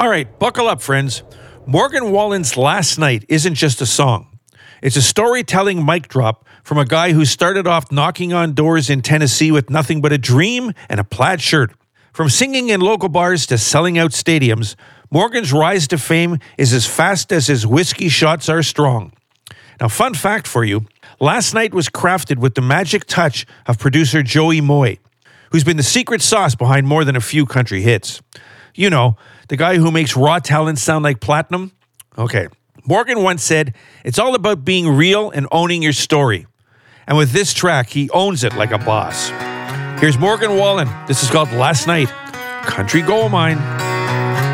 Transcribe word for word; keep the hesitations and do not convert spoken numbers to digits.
All right, buckle up, friends. Morgan Wallen's Last Night isn't just a song. It's a storytelling mic drop from a guy who started off knocking on doors in Tennessee with nothing but a dream and a plaid shirt. From singing in local bars to selling out stadiums, Morgan's rise to fame is as fast as his whiskey shots are strong. Now, fun fact for you, Last Night was crafted with the magic touch of producer Joey Moy, who's been the secret sauce behind more than a few country hits. You know, the guy who makes raw talent sound like platinum? Okay. Morgan once said, it's all about being real and owning your story. And with this track, he owns it like a boss. Here's Morgan Wallen. This is called Last Night, Country Gold Mine.